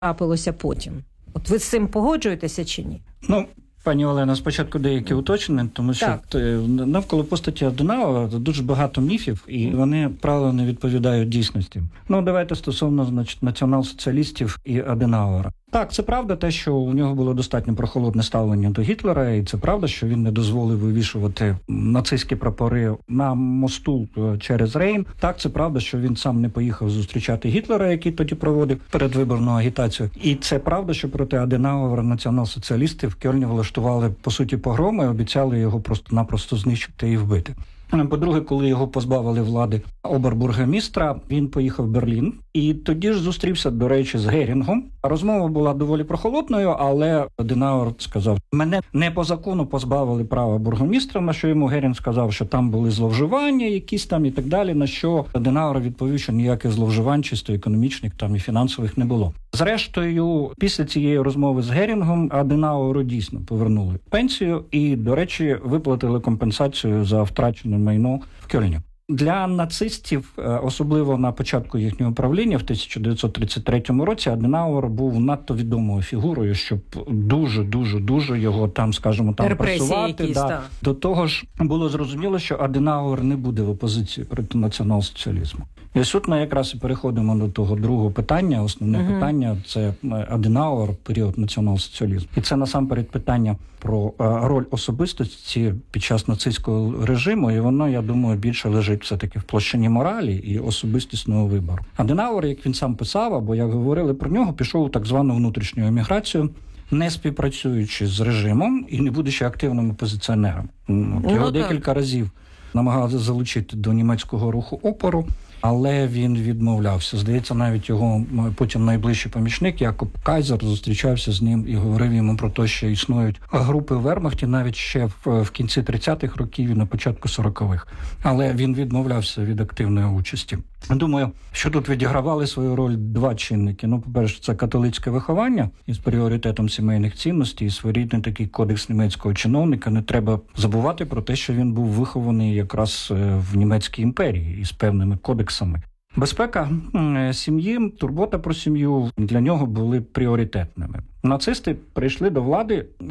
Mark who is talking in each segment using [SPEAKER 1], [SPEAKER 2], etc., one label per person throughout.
[SPEAKER 1] трапилося потім. От ви з цим погоджуєтеся чи ні?
[SPEAKER 2] Пані Олена, спочатку деякі уточнення, тому що навколо постаті Аденауера дуже багато міфів, і вони, правило, не відповідають дійсності. Давайте стосовно, націонал-соціалістів і Аденауера. Так, це правда те, що у нього було достатньо прохолодне ставлення до Гітлера, і це правда, що він не дозволив вивішувати нацистські прапори на мосту через Рейн. Так, це правда, що він сам не поїхав зустрічати Гітлера, який тоді проводив передвиборну агітацію. І це правда, що проти Аденауера націонал-соціалісти в Кельні влаштували, по суті, погроми, обіцяли його просто-напросто знищити і вбити. По-друге, коли його позбавили влади обербургомістра, він поїхав в Берлін. І тоді ж зустрівся, до речі, з Герінгом. Розмова була доволі прохолодною, але Аденауер сказав, мене не по закону позбавили права бургомістра, на що йому Герінг сказав, що там були зловживання якісь там і так далі, на що Аденауер відповів, що ніяких зловживань, чисто економічних там і фінансових не було. Зрештою, після цієї розмови з Герінгом Аденауеру дійсно повернули пенсію і, до речі, виплатили компенсацію за втрачене майно в Кельні. Для нацистів, особливо на початку їхнього правління в 1933 році, Аденауер був надто відомою фігурою, щоб дуже його там, скажімо, там пресувати. До того ж, було зрозуміло, що Аденауер не буде в опозиції проти націонал-соціалізму. І ось ми якраз і переходимо до того другого питання. Основне питання – це Аденауер, період націонал-соціалізму. І це насамперед питання про роль особистості під час нацистського режиму, і воно, я думаю, більше лежить все-таки в площині моралі і особистісного вибору. Аденауер, як він сам писав, або як говорили про нього, пішов у так звану внутрішню еміграцію, не співпрацюючи з режимом і не будучи активним опозиціонером. Його декілька разів намагалися залучити до німецького руху опору, але він відмовлявся. Здається, навіть його потім найближчий помічник Якоб Кайзер зустрічався з ним і говорив йому про те, що існують групи в Вермахті навіть ще в кінці 30-х років і на початку 40-х. Але він відмовлявся від активної участі. Думаю, що тут відігравали свою роль два чинники. По-перше, це католицьке виховання із пріоритетом сімейних цінностей, і своєрідний такий кодекс німецького чиновника. Не треба забувати про те, що він був вихований якраз в німецькій імперії із певними кодексами. Безпека сім'ї, турбота про сім'ю для нього були пріоритетними. Нацисти прийшли до влади у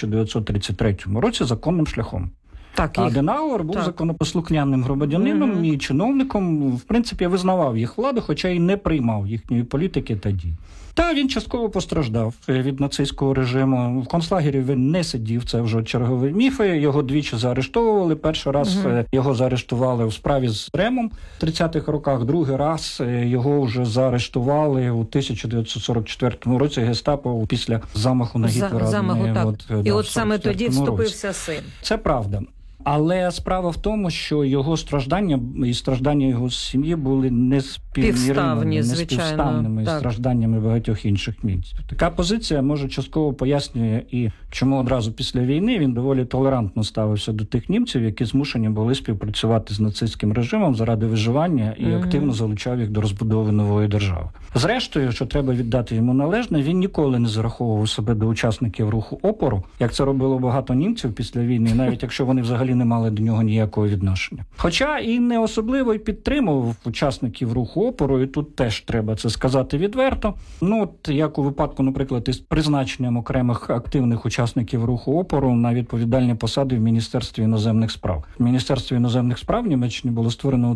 [SPEAKER 2] 1933 році законним шляхом. Аденауер був законопослухняним громадянином і чиновником, в принципі, визнавав їх владу, хоча й не приймав їхньої політики та дій. Та він частково постраждав від нацистського режиму. В концлагері він не сидів, це вже чергові міфи. Його двічі заарештовували. Перший раз його заарештували у справі з Ремом в 30-х роках. Другий раз його вже заарештували у 1944 році гестапо після замаху на Гітлера.
[SPEAKER 1] І от саме тоді вступився син.
[SPEAKER 2] Це правда. Але справа в тому, що його страждання і страждання його сім'ї були неспівставними з стражданнями багатьох інших місць. Така позиція, може, частково пояснює і чому одразу після війни він доволі толерантно ставився до тих німців, які змушені були співпрацювати з нацистським режимом заради виживання і активно залучав їх до розбудови нової держави. Зрештою, що треба віддати йому належне, він ніколи не зараховував себе до учасників руху опору, як це робило багато німців після війни, навіть якщо вони взагалі не мали до нього ніякого відношення. Хоча і не особливо й підтримував учасників руху опору, і тут теж треба це сказати відверто. Як у випадку, наприклад, із призначенням окремих активних учасників руху опору на відповідальні посади в Міністерстві іноземних справ. Міністерство іноземних справ в Німеччині було створено у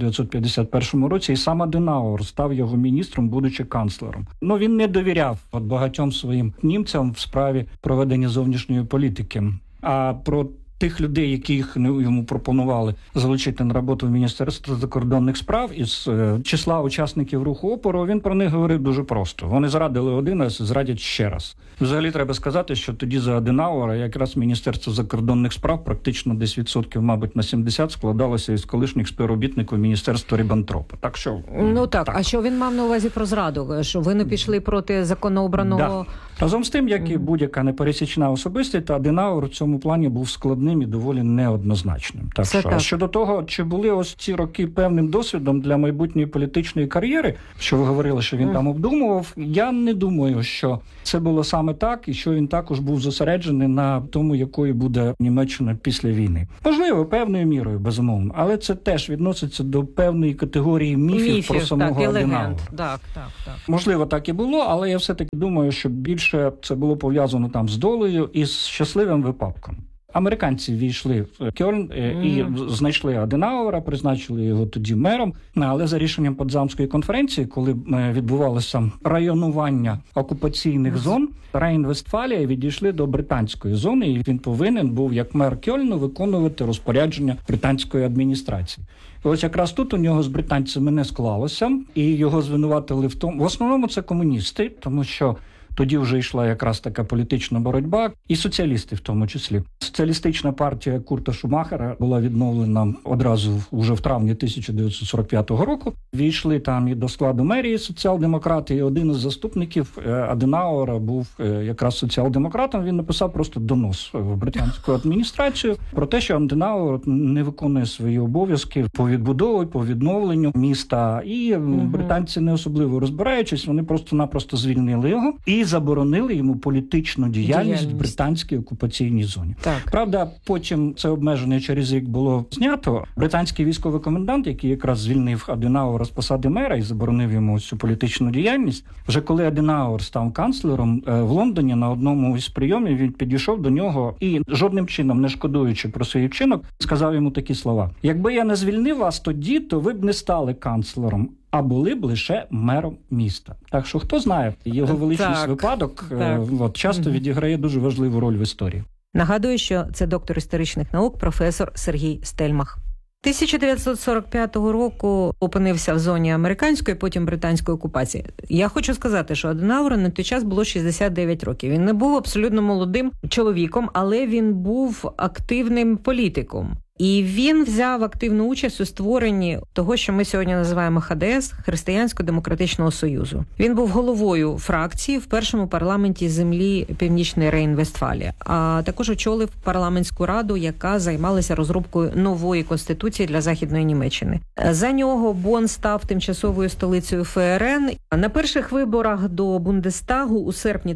[SPEAKER 2] 1951 році, і сам Аденауер став його міністром, будучи канцлером. Він не довіряв багатьом своїм німцям в справі проведення зовнішньої політики. А про тих людей, яких йому пропонували залучити на роботу в Міністерство закордонних справ із числа учасників руху опору, він про них говорив дуже просто. Вони зрадили один раз, зрадять ще раз. Взагалі треба сказати, що тоді за Аденауера якраз Міністерство закордонних справ практично десь відсотків, мабуть, на 70 складалося із колишніх співробітників Міністерства Ріббентропа. Так що...
[SPEAKER 1] А що він мав на увазі про зраду? Що ви не пішли проти законообраного
[SPEAKER 2] Разом з тим, як і будь-яка непересічна особистість, Аденауер в цьому плані був складним і доволі неоднозначним. Так що, так. Щодо того, чи були ось ці роки певним досвідом для майбутньої політичної кар'єри, що ви говорили, що він там обдумував, я не думаю, що це було саме так, і що він також був зосереджений на тому, якою буде Німеччина після війни. Можливо, певною мірою, безумовно, але це теж відноситься до певної категорії міфів про самого Аденауера.
[SPEAKER 1] Так.
[SPEAKER 2] Можливо, так і було, але я все-таки думаю, що більше це було пов'язано там з долею і з щасливим випадком. Американці війшли в Кьольн і знайшли Аденауера, призначили його тоді мером, але за рішенням Потсдамської конференції, коли відбувалося районування окупаційних зон, Рейн-Вестфалія відійшли до британської зони, і він повинен був, як мер Кьольну, виконувати розпорядження британської адміністрації. І ось якраз тут у нього з британцями не склалося, і його звинуватили в тому, в основному це комуністи, тому що тоді вже йшла якраз така політична боротьба, і соціалісти в тому числі. Соціалістична партія Курта Шумахера була відновлена одразу вже в травні 1945 року. Війшли там і до складу мерії соціал-демократи, і один із заступників Аденауера був якраз соціал-демократом. Він написав просто донос в британську адміністрацію про те, що Аденауер не виконує свої обов'язки по відбудові, по відновленню міста. І британці, не особливо розбираючись, вони просто-напросто звільнили його і заборонили йому політичну діяльність в британській окупаційній зоні. Так. Правда, потім це обмеження через рік було знято. Британський військовий комендант, який якраз звільнив Аденауера з посади мера і заборонив йому цю політичну діяльність, вже коли Аденауер став канцлером в Лондоні на одному із прийомів, він підійшов до нього і, жодним чином не шкодуючи про свій вчинок, сказав йому такі слова: «Якби я не звільнив вас тоді, то ви б не стали канцлером, а були б лише мером міста». Так що, хто знає, його величність випадок часто відіграє дуже важливу роль в історії.
[SPEAKER 1] Нагадую, що це доктор історичних наук, професор Сергій Стельмах. 1945 року опинився в зоні американської, потім британської окупації. Я хочу сказати, що Аденауеру на той час було 69 років. Він не був абсолютно молодим чоловіком, але він був активним політиком. І він взяв активну участь у створенні того, що ми сьогодні називаємо ХДС – Християнсько-демократичного союзу. Він був головою фракції в першому парламенті землі Північної Рейн-Вестфалія, а також очолив парламентську раду, яка займалася розробкою нової конституції для Західної Німеччини. За нього Бонн став тимчасовою столицею ФРН. На перших виборах до Бундестагу у серпні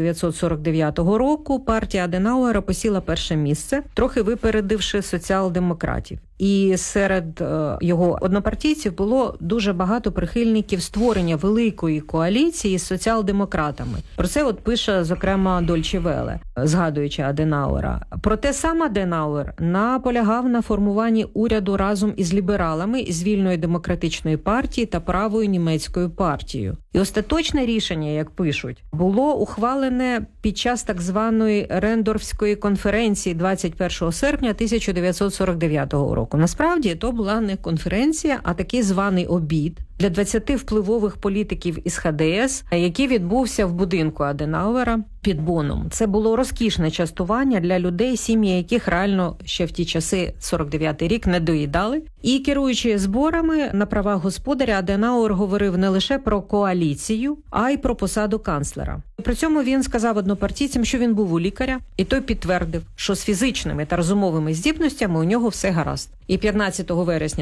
[SPEAKER 1] 1949 року партія Аденауера посіла перше місце, трохи випередивши соціал-демократів. І серед його однопартійців було дуже багато прихильників створення великої коаліції з соціал-демократами. Про це пише, зокрема, Deutsche Welle, згадуючи Аденауера. Проте сам Аденауер наполягав на формуванні уряду разом із лібералами з Вільної демократичної партії та Правою німецькою партією. І остаточне рішення, як пишуть, було ухвалене під час так званої Рендорфської конференції 21 серпня 1949 року. Насправді, то була не конференція, а такий званий обід для 20 впливових політиків із ХДС, який відбувся в будинку Аденауера під Бонном. Це було розкішне частування для людей, сім'ї яких реально ще в ті часи, 49-й рік, не доїдали. І керуючи зборами на правах господаря, Аденауер говорив не лише про коаліцію, а й про посаду канцлера. При цьому він сказав однопартійцям, що він був у лікаря, і той підтвердив, що з фізичними та розумовими здібностями у нього все гаразд. І 15 вересня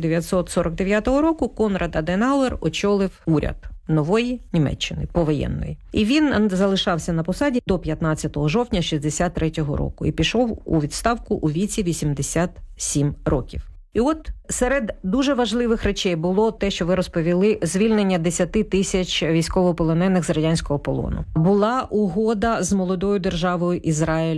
[SPEAKER 1] 1949 року Конрад Аденауер очолив уряд нової Німеччини, повоєнної. І він залишався на посаді до 15 жовтня 1963 року і пішов у відставку у віці 87 років. І серед дуже важливих речей було те, що ви розповіли, звільнення 10 тисяч військовополонених з радянського полону. Була угода з молодою державою Ізраїль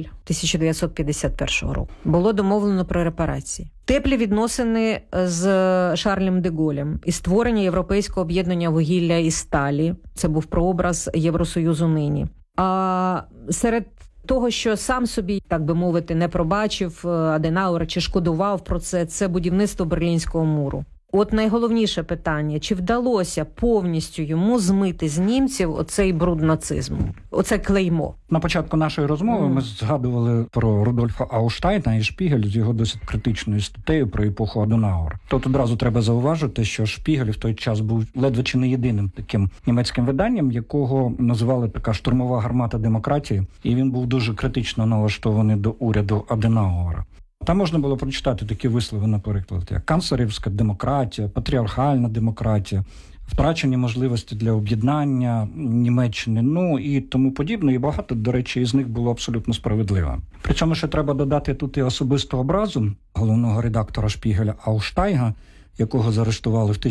[SPEAKER 1] 1951 року. Було домовлено про репарації. Теплі відносини з Шарлем де Голлем і створення Європейського об'єднання вугілля і сталі. Це був прообраз Євросоюзу нині. А серед того, що сам собі, так би мовити, не пробачив Аденауер чи шкодував про це будівництво Берлінського муру. От найголовніше питання, чи вдалося повністю йому змити з німців оцей бруд нацизму, оце клеймо?
[SPEAKER 2] На початку нашої розмови ми згадували про Рудольфа Аушштайна і Шпігель з його досить критичною статтею про епоху Аденауера. Тут одразу треба зауважити, що Шпігель в той час був ледве чи не єдиним таким німецьким виданням, якого називали така штурмова гармата демократії, і він був дуже критично налаштований до уряду Аденауера. Там можна було прочитати такі вислови, наприклад, як канцлерівська демократія, патріархальна демократія, втрачені можливості для об'єднання Німеччини, ну і тому подібне. І багато, до речі, із них було абсолютно справедливо. Причому ще треба додати тут і особисту образу головного редактора Шпігеля Аушштайна, якого заарештували в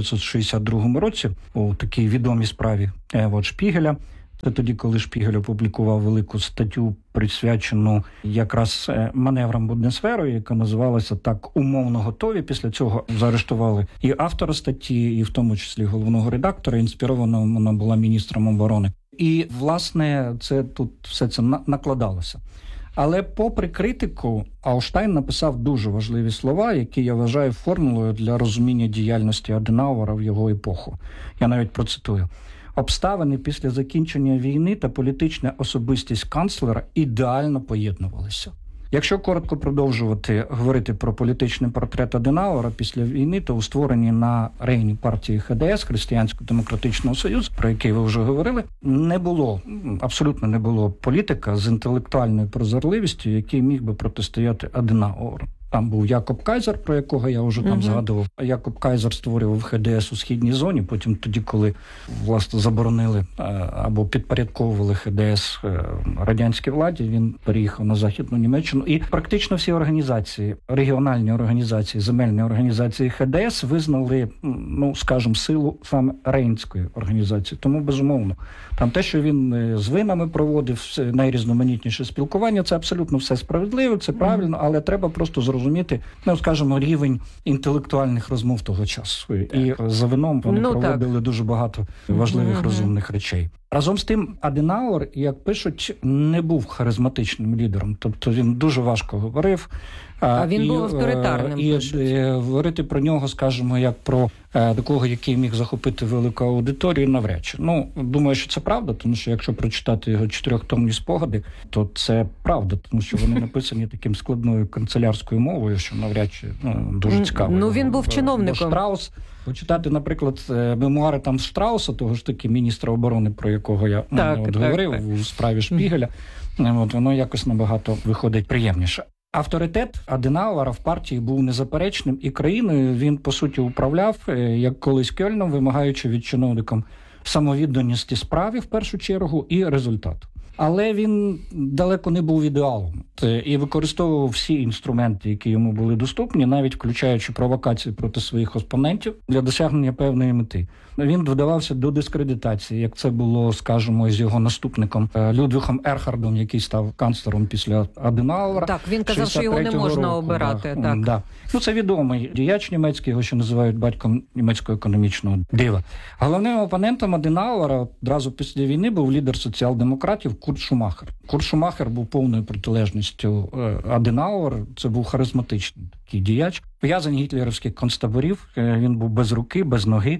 [SPEAKER 2] 1962 році у такій відомій справі Шпігеля. Це тоді, коли Шпігель опублікував велику статтю, присвячену якраз маневрам Бундесверу, яка називалася так «Умовно готові». Після цього заарештували і автора статті, і в тому числі головного редактора. Інспірована вона була міністром оборони. І, власне, це тут все це накладалося. Але попри критику, Аушштайн написав дуже важливі слова, які я вважаю формулою для розуміння діяльності Аденауера в його епоху. Я навіть процитую. Обставини після закінчення війни та політична особистість канцлера ідеально поєднувалися. Якщо коротко продовжувати говорити про політичний портрет Аденауера після війни, то у створенні на Рейні партії ХДС, Християнсько-демократичного союзу, про який ви вже говорили, абсолютно не було політика з інтелектуальною прозорливістю, який міг би протистояти Аденауеру. Там був Якоб Кайзер, про якого я вже там згадував. Якоб Кайзер створював ХДС у східній зоні, потім тоді, коли, власне, заборонили або підпорядковували ХДС радянській владі, він переїхав на Західну Німеччину. І практично всі організації, регіональні організації, земельні організації ХДС визнали, скажімо, силу саме Рейнської організації. Тому, безумовно, там те, що він з винами проводив найрізноманітніше спілкування, це абсолютно все справедливо, це правильно, але треба просто зрозуміти, скажімо, рівень інтелектуальних розмов того часу. І за вином вони проводили дуже багато важливих розумних речей. Разом з тим, Аденауер, як пишуть, не був харизматичним лідером. Тобто він дуже важко говорив.
[SPEAKER 1] А він був авторитарним.
[SPEAKER 2] І говорити про нього, скажімо, як про такого, який міг захопити велику аудиторію, навряд чи. Думаю, що це правда, тому що якщо прочитати його 4-томні спогади, то це правда, тому що вони написані таким складною канцелярською мовою, що навряд чи дуже цікаво.
[SPEAKER 1] Він був чиновником.
[SPEAKER 2] Штраус. Почитати, наприклад, мемуари там Штрауса, того ж таки міністра оборони, про якого я говорив у справі Шпігеля, воно якось набагато виходить приємніше. Авторитет Аденауера в партії був незаперечним, і країною він, по суті, управляв, як колись Кьольном, вимагаючи від чиновникам самовідданості справі, в першу чергу, і результату. Але він далеко не був ідеалом і використовував всі інструменти, які йому були доступні, навіть включаючи провокації проти своїх опонентів для досягнення певної мети. Він вдавався до дискредитації, як це було, скажімо, з його наступником Людвігом Ерхардом, який став канцлером після Аденауера.
[SPEAKER 1] Так, він казав, що його не можна обирати.
[SPEAKER 2] Так. Це відомий діяч німецький, його ще називають батьком німецького економічного дива. Головним опонентом Аденауера одразу після війни був лідер соціал-демократів Курт Шумахер. Курт Шумахер був повною протилежністю Аденауера. Це був харизматичний такий діяч. В'язень гітлерівських концтаборів, він був без руки, без ноги,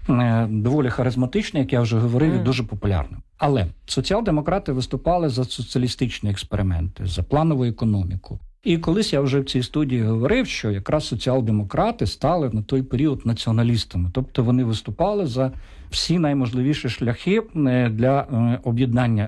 [SPEAKER 2] доволі харизматичний, як я вже говорив, і дуже популярним. Але соціал-демократи виступали за соціалістичні експерименти, за планову економіку. І колись я вже в цій студії говорив, що якраз соціал-демократи стали на той період націоналістами. Тобто вони виступали за всі найможливіші шляхи для об'єднання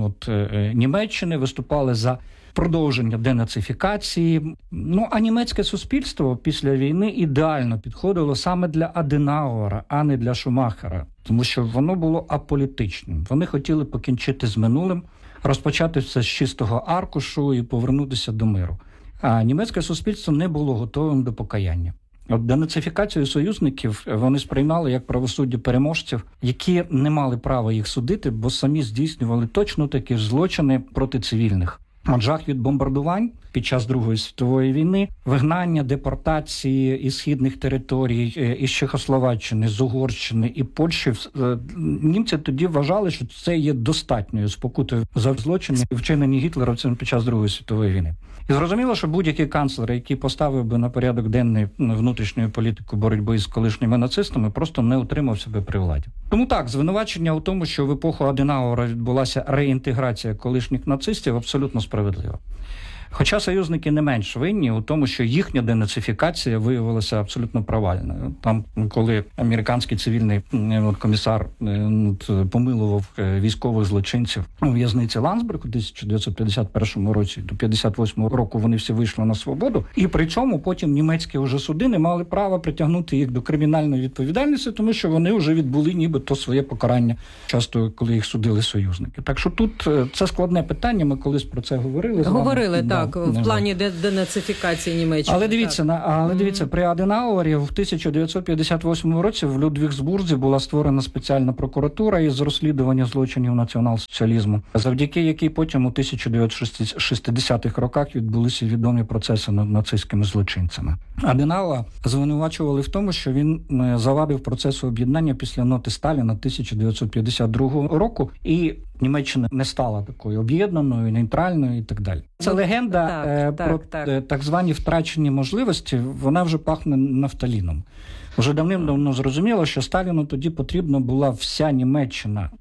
[SPEAKER 2] Німеччини, виступали за продовження денацифікації. А німецьке суспільство після війни ідеально підходило саме для Аденауера, а не для Шумахера, тому що воно було аполітичним. Вони хотіли покінчити з минулим, розпочати все з чистого аркушу і повернутися до миру. А німецьке суспільство не було готовим до покаяння. Денацифікацію союзників вони сприймали як правосуддя переможців, які не мали права їх судити, бо самі здійснювали точно такі ж злочини проти цивільних. Жах від бомбардувань під час Другої світової війни, вигнання, депортації із східних територій, із Чехословаччини, з Угорщини і Польщі. Німці тоді вважали, що це є достатньою спокутою за злочини, вчинені гітлерівцями під час Другої світової війни. І зрозуміло, що будь-який канцлер, який поставив би на порядок денний внутрішньої політики боротьби з колишніми нацистами, просто не утримав себе при владі. Тому так, звинувачення у тому, що в епоху Аденауера відбулася реінтеграція колишніх нацистів, абсолютно справедливо. Хоча союзники не менш винні у тому, що їхня денацифікація виявилася абсолютно провальною. Там, коли американський цивільний комісар помилував військових злочинців у в'язниці Ландсберг у 1951 році, до 1958 року вони всі вийшли на свободу, і при цьому потім німецькі вже суди не мали права притягнути їх до кримінальної відповідальності, тому що вони вже відбули нібито своє покарання, часто коли їх судили союзники. Так що тут це складне питання, ми колись про це говорили.
[SPEAKER 1] Говорили, так. В плані денацифікації Німеччини.
[SPEAKER 2] Але дивіться, при Аденауері в 1958 році в Людвігсбурзі була створена спеціальна прокуратура із розслідування злочинів націонал-соціалізму, завдяки якій потім у 1960-х роках відбулися відомі процеси над нацистськими злочинцями. Аденауера звинувачували в тому, що він завадив процесу об'єднання після ноти Сталіна 1952 року, і Німеччина не стала такою об'єднаною, нейтральною і так далі. Це легенда про так звані втрачені можливості, вона вже пахне нафталіном. Вже давним-давно зрозуміло, що Сталіну тоді потрібна була вся Німеччина.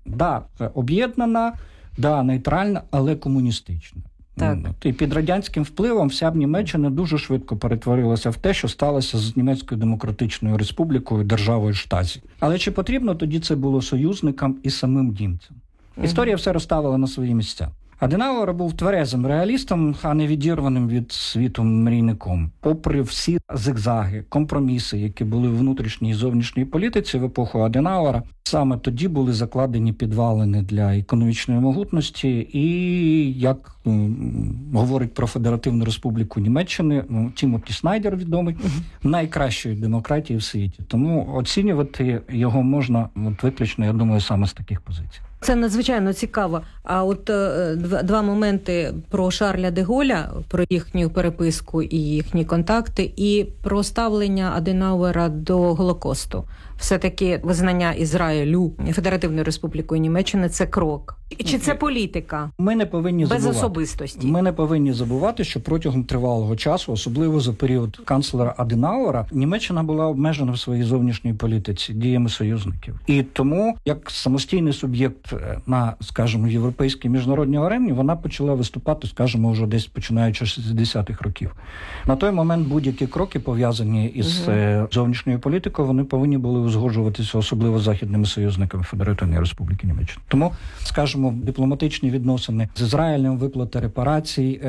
[SPEAKER 2] Об'єднана, нейтральна, але комуністична. Так. І під радянським впливом вся Німеччина дуже швидко перетворилася в те, що сталося з Німецькою Демократичною Республікою, державою Штазі. Але чи потрібно тоді це було союзникам і самим німцям? Історія все розставила на свої місця. Аденауер був тверезим реалістом, а не відірваним від світу мрійником. Попри всі зигзаги, компроміси, які були в внутрішній і зовнішній політиці в епоху Аденауера, саме тоді були закладені підвалини для економічної могутності і, як говорить про Федеративну Республіку Німеччини, Тімоті Снайдер відомий, найкращої демократії в світі. Тому оцінювати його можна виключно, я думаю, саме з таких позицій.
[SPEAKER 1] Це надзвичайно цікаво. А от два моменти про Шарля де Голля, про їхню переписку і їхні контакти, і про ставлення Аденауера до Голокосту. Все-таки визнання Ізраїлю Федеративною Республікою Німеччини – це крок. Чи це політика?
[SPEAKER 2] Ми не повинні
[SPEAKER 1] без особистості.
[SPEAKER 2] Ми не повинні забувати, що протягом тривалого часу, особливо за період канцлера Аденауера, Німеччина була обмежена в своїй зовнішній політиці діями союзників. І тому, як самостійний суб'єкт на, скажімо, європейській міжнародній арені, вона почала виступати, скажімо, вже десь починаючи з 60-х років. На той момент будь-які кроки, пов'язані із зовнішньою політикою, вони повинні були узгоджуватися, особливо з західними союзниками Федеративної Республіки Німеччини. Тому, скажімо, дипломатичні відносини з Ізраїлем, виплата репарацій,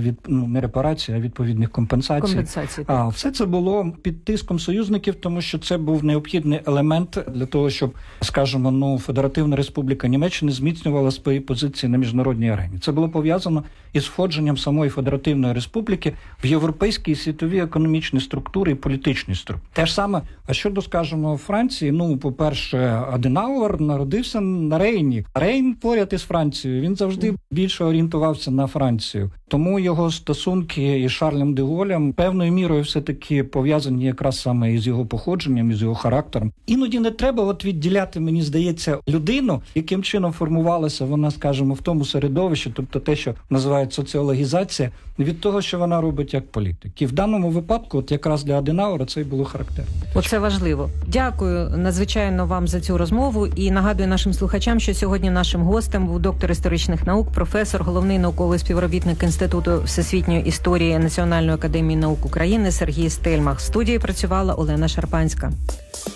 [SPEAKER 2] не репарацій, а відповідних компенсацій. Все це було під тиском союзників, тому що це був необхідний елемент для того, щоб, скажімо, Федеративна Республіка Німеччини зміцнювала свої позиції на міжнародній арені. Це було пов'язано із входженням самої Федеративної Республіки в європейські і світові економічні структури і політичні структури. Те ж саме, а щодо, скажімо, Франції, по-перше, Аденауер народився на Рейні. Рейн поряд із Францією. Він завжди більше орієнтувався на Францію. Тому його стосунки із Шарлем де Голлем певною мірою все-таки пов'язані якраз саме із його походженням, із його характером. Іноді не треба відділяти, мені здається, людину, яким чином формувалася вона, скажімо, в тому середовищі, тобто те, що називають соціологізація, від того, що вона робить як політик. І в даному випадку, якраз для Аденауера це й було характерно.
[SPEAKER 1] Оце важливо. Дякую надзвичайно вам за цю розмову і нагадую нашим слухачам, що сьогодні нашим гостем був доктор історичних наук, професор, головний науковий співробітник Інституту всесвітньої історії Національної академії наук України Сергій Стельмах. В студії працювала Олена Шарпанська.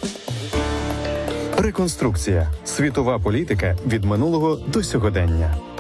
[SPEAKER 3] Реконструкція. Світова політика від минулого до сьогодення.